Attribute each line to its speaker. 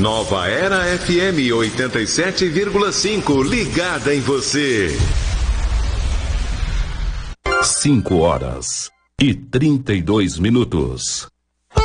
Speaker 1: Nova Era FM 87,5, ligada em você.
Speaker 2: 5 horas e 32 minutos.